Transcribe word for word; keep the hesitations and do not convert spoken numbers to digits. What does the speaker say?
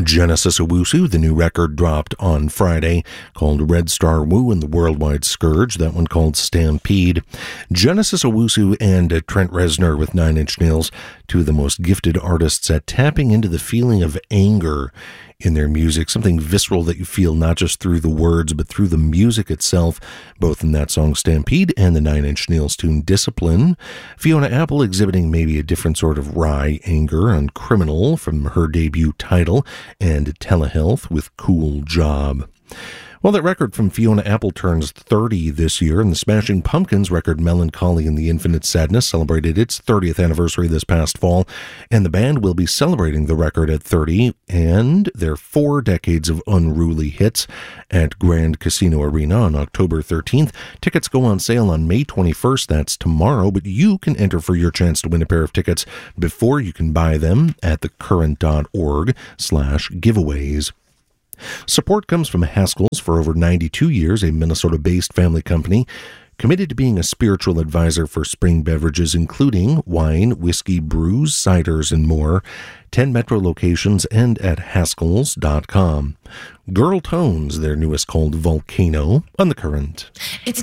Genesis Owusu, the new record dropped on Friday called Red Star Woo and the Worldwide Scourge, that one called Stampede. Genesis Owusu and uh, Trent Reznor with Nine Inch Nails, two of the most gifted artists at tapping into the feeling of anger in their music, something visceral that you feel not just through the words but through the music itself, both in that song Stampede and the Nine Inch Nails tune Discipline. Fiona Apple exhibiting maybe a different sort of wry anger on Criminal from her debut title, and Telehealth with Cool Job. Well, that record from Fiona Apple turns thirty this year, and the Smashing Pumpkins record Melancholy and the Infinite Sadness celebrated its thirtieth anniversary this past fall, and the band will be celebrating the record at thirty and their four decades of unruly hits at Grand Casino Arena on October thirteenth. Tickets go on sale on May twenty-first, that's tomorrow, but you can enter for your chance to win a pair of tickets before you can buy them at thecurrent.org slash giveaways. Support comes from Haskell's. For over ninety-two years, a Minnesota-based family company committed to being a spiritual advisor for spring beverages, including wine, whiskey, brews, ciders, and more. ten Metro locations and at haskells dot com. Girl Tones, their newest, called Volcano, on The Current. It's